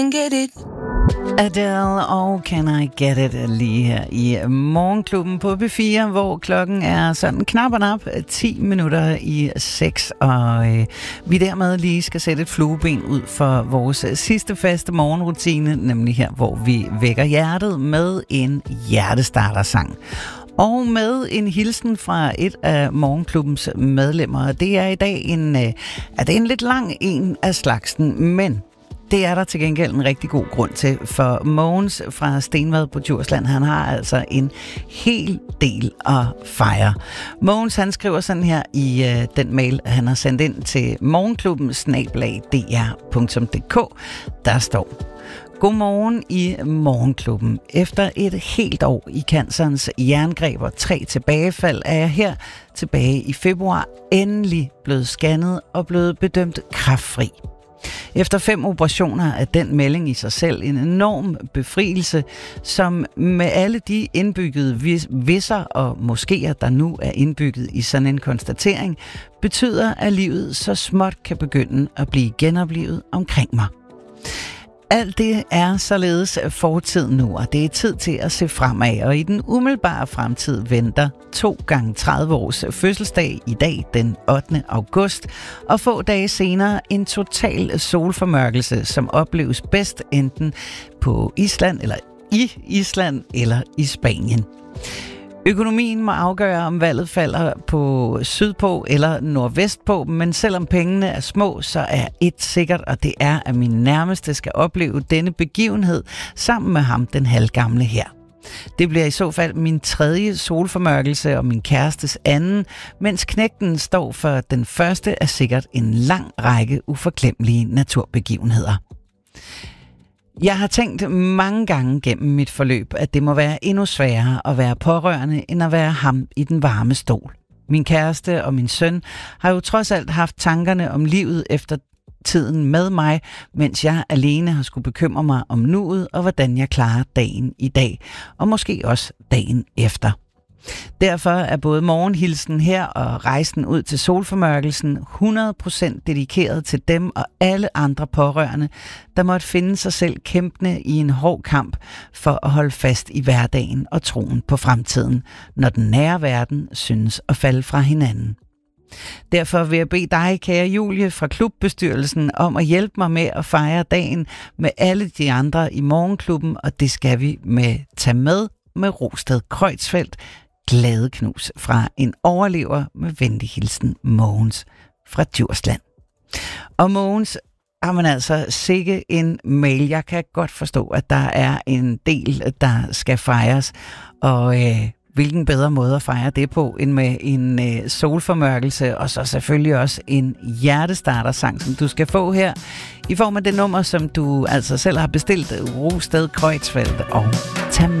Get it. Adele og Can I Get It lige her i Morgenklubben på P4, hvor klokken er sådan knap og nap 10 minutter i 6, og vi dermed lige skal sætte et flueben ud for vores sidste faste morgenrutine, nemlig her, hvor vi vækker hjertet med en hjertestartersang. Og med en hilsen fra et af Morgenklubbens medlemmer. Det er i dag en lidt lang en af slagsen, men det er der til gengæld en rigtig god grund til, for Mogens fra Stenvad på Djursland, han har altså en hel del at fejre. Mogens, han skriver sådan her i den mail, han har sendt ind til morgenklubben@dr.dk. Der står: Godmorgen i Morgenklubben. Efter et helt år i cancerens jerngreb og 3 tilbagefald, er jeg her tilbage i februar endelig blevet scannet og blevet bedømt kræftfri. Efter 5 operationer er den melding i sig selv en enorm befrielse, som med alle de indbyggede visser og moskéer, der nu er indbygget i sådan en konstatering, betyder, at livet så småt kan begynde at blive genoplivet omkring mig. Alt det er således fortid nu, og det er tid til at se fremad, og i den umiddelbare fremtid venter 2x30 års fødselsdag i dag, den 8. august, og få dage senere en total solformørkelse, som opleves bedst enten på Island, eller i Island, eller i Spanien. Økonomien må afgøre, om valget falder på sydpå eller nordvestpå, men selvom pengene er små, så er et sikkert, og det er, at min nærmeste skal opleve denne begivenhed sammen med ham, den halvgamle her. Det bliver i så fald min 3. solformørkelse og min kærestes 2., mens knægten står for den første af sikkert en lang række uforglemmelige naturbegivenheder. Jeg har tænkt mange gange gennem mit forløb, at det må være endnu sværere at være pårørende, end at være ham i den varme stol. Min kæreste og min søn har jo trods alt haft tankerne om livet efter tiden med mig, mens jeg alene har skulle bekymre mig om nuet og hvordan jeg klarer dagen i dag, og måske også dagen efter. Derfor er både morgenhilsen her og rejsen ud til solformørkelsen 100% dedikeret til dem og alle andre pårørende, der måtte finde sig selv kæmpende i en hård kamp for at holde fast i hverdagen og troen på fremtiden, når den nære verden synes at falde fra hinanden. Derfor vil jeg bede dig, kære Julie fra klubbestyrelsen, om at hjælpe mig med at fejre dagen med alle de andre i Morgenklubben, og det skal vi tage med Rosted Kreutzfeldt. Glade knus fra en overlever med venlig hilsen, Mogens fra Djursland. Og Mogens, har man altså sikke en mail. Jeg kan godt forstå, at der er en del, der skal fejres, og hvilken bedre måde at fejre det på, end med en solformørkelse, og så selvfølgelig også en hjertestartersang, som du skal få her, i form af det nummer, som du altså selv har bestilt, Rosted Kreutzfeldt og